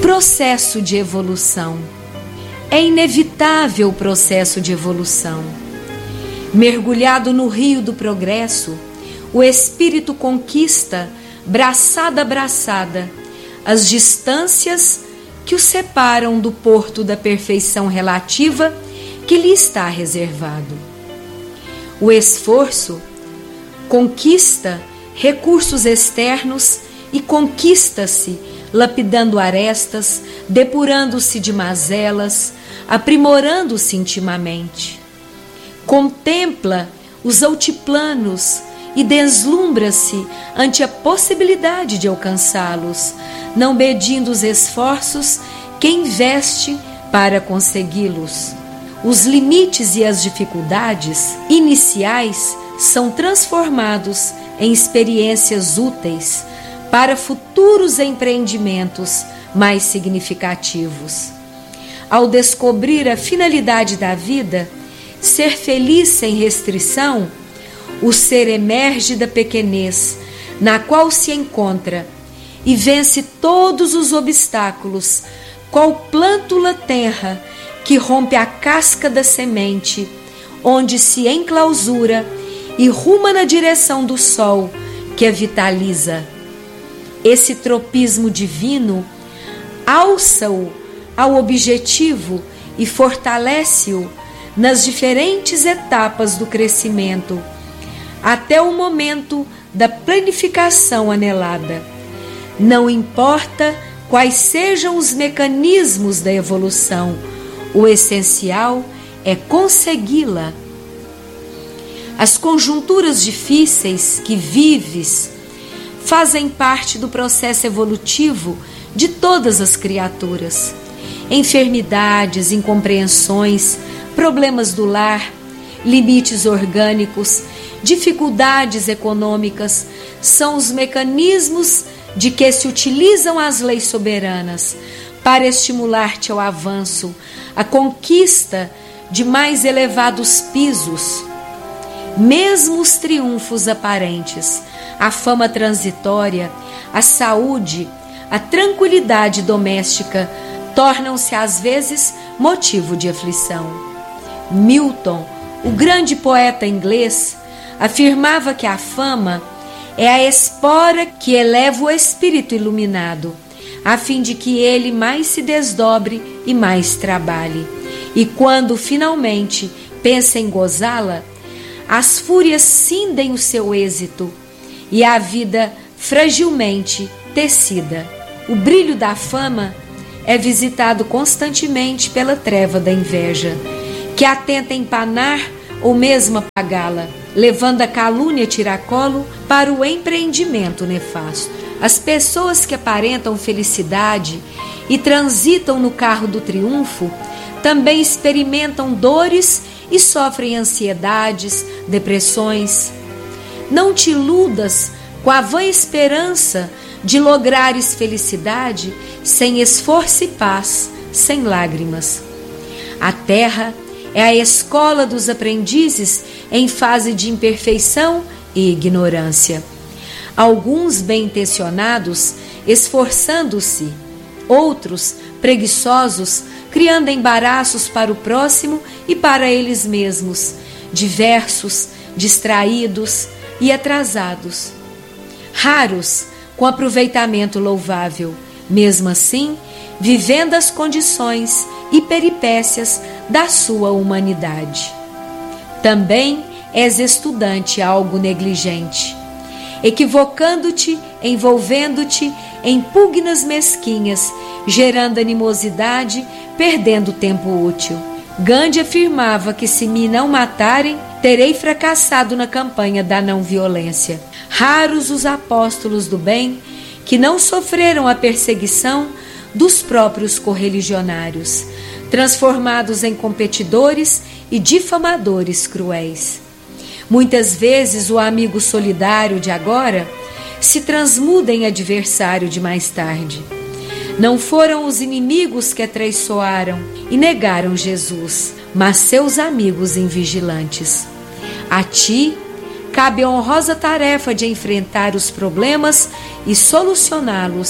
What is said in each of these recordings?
processo de evolução. É inevitável o processo de evolução. Mergulhado no rio do progresso, o espírito conquista, braçada a braçada, as distâncias que o separam do porto da perfeição relativa que lhe está reservado. O esforço conquista recursos externos e conquista-se, lapidando arestas, depurando-se de mazelas, aprimorando-se intimamente. Contempla os altiplanos e deslumbra-se ante a possibilidade de alcançá-los, não medindo os esforços que investe para consegui-los. Os limites e as dificuldades iniciais são transformados em experiências úteis para futuros empreendimentos mais significativos. Ao descobrir a finalidade da vida, ser feliz sem restrição, o ser emerge da pequenez na qual se encontra e vence todos os obstáculos, qual plântula tenra que rompe a casca da semente, onde se enclausura e ruma na direção do sol que a vitaliza. Esse tropismo divino alça-o ao objetivo e fortalece-o nas diferentes etapas do crescimento, até o momento da planificação anelada. Não importa quais sejam os mecanismos da evolução, o essencial é consegui-la. As conjunturas difíceis que vives fazem parte do processo evolutivo de todas as criaturas. Enfermidades, incompreensões, problemas do lar, limites orgânicos, dificuldades econômicas são os mecanismos de que se utilizam as leis soberanas para estimular-te ao avanço, a conquista de mais elevados pisos. Mesmo os triunfos aparentes, a fama transitória, a saúde, a tranquilidade doméstica tornam-se às vezes motivo de aflição. Milton, o grande poeta inglês, afirmava que a fama é a espora que eleva o espírito iluminado, a fim de que ele mais se desdobre e mais trabalhe. E quando finalmente pensa em gozá-la, as fúrias cindem o seu êxito e a vida fragilmente tecida. O brilho da fama é visitado constantemente pela treva da inveja, que a tenta empanar ou mesmo apagá-la, levando a calúnia tiracolo para o empreendimento nefasto. As pessoas que aparentam felicidade e transitam no carro do triunfo também experimentam dores e sofrem ansiedades, depressões. Não te iludas com a vã esperança de lograres felicidade sem esforço e paz, sem lágrimas. A terra é a escola dos aprendizes em fase de imperfeição e ignorância. Alguns bem-intencionados esforçando-se, outros preguiçosos, criando embaraços para o próximo e para eles mesmos, diversos, distraídos e atrasados. Raros com aproveitamento louvável, mesmo assim, vivendo as condições e peripécias da sua humanidade. Também és estudante algo negligente, equivocando-te, envolvendo-te em pugnas mesquinhas, gerando animosidade, perdendo tempo útil. Gandhi afirmava que se me não matarem, terei fracassado na campanha da não violência. Raros os apóstolos do bem que não sofreram a perseguição dos próprios correligionários, transformados em competidores e difamadores cruéis. Muitas vezes o amigo solidário de agora se transmuda em adversário de mais tarde. Não foram os inimigos que atraiçoaram e negaram Jesus, mas seus amigos invigilantes. A ti cabe a honrosa tarefa de enfrentar os problemas e solucioná-los,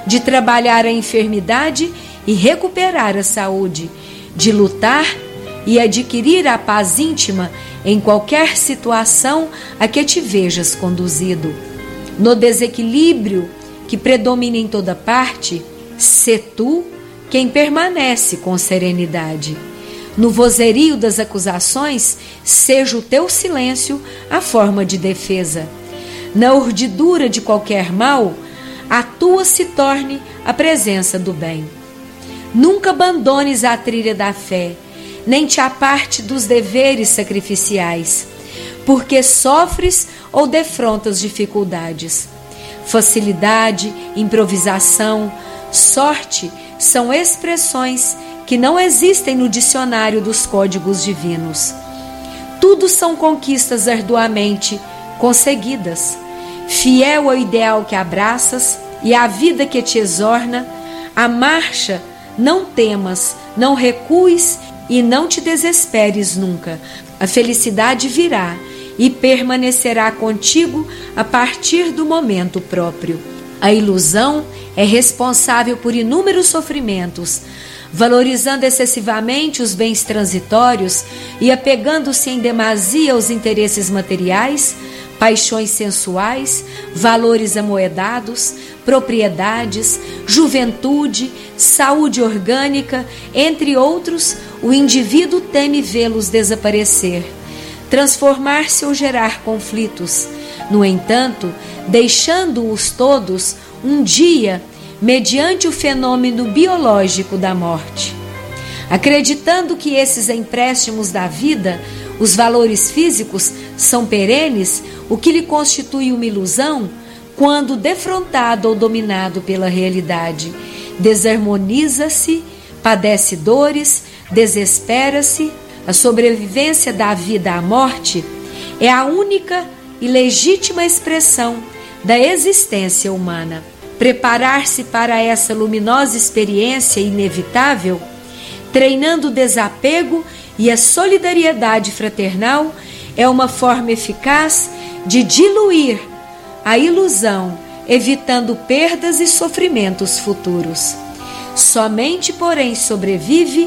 de trabalhar a enfermidade e recuperar a saúde, de lutar e adquirir a paz íntima em qualquer situação a que te vejas conduzido. No desequilíbrio que predomina em toda parte, sê tu quem permanece com serenidade. No vozerio das acusações, seja o teu silêncio a forma de defesa. Na urdidura de qualquer mal, a tua se torne a presença do bem. Nunca abandones a trilha da fé, nem te aparte dos deveres sacrificiais, porque sofres ou defrontas dificuldades. Facilidade, improvisação, sorte são expressões que não existem no dicionário dos códigos divinos. Tudo são conquistas arduamente conseguidas. Fiel ao ideal que abraças e à vida que te exorna, a marcha não temas, não recues e não te desesperes nunca. A felicidade virá e permanecerá contigo a partir do momento próprio. A ilusão é responsável por inúmeros sofrimentos, valorizando excessivamente os bens transitórios e apegando-se em demasia aos interesses materiais, paixões sensuais, valores amoedados, propriedades, juventude, saúde orgânica, entre outros, o indivíduo teme vê-los desaparecer, transformar-se ou gerar conflitos. No entanto, deixando-os todos um dia mediante o fenômeno biológico da morte. Acreditando que esses empréstimos da vida, os valores físicos, são perenes, o que lhe constitui uma ilusão, quando defrontado ou dominado pela realidade, desarmoniza-se, padece dores, desespera-se. A sobrevivência da vida à morte é a única e legítima expressão da existência humana. Preparar-se para essa luminosa experiência inevitável, treinando o desapego e a solidariedade fraternal, é uma forma eficaz de diluir a ilusão, evitando perdas e sofrimentos futuros. Somente, porém, sobrevive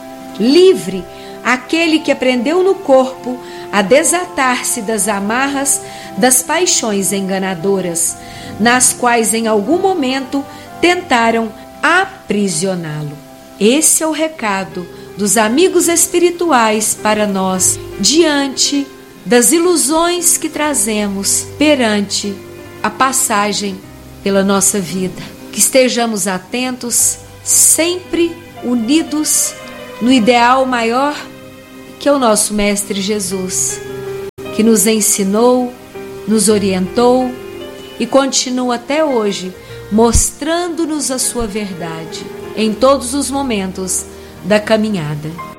livre aquele que aprendeu no corpo a desatar-se das amarras das paixões enganadoras, nas quais em algum momento tentaram aprisioná-lo. Esse é o recado dos amigos espirituais para nós, diante das ilusões que trazemos perante a passagem pela nossa vida. Que estejamos atentos, sempre unidos no ideal maior que é o nosso Mestre Jesus, que nos ensinou, nos orientou e continua até hoje mostrando-nos a sua verdade em todos os momentos da caminhada.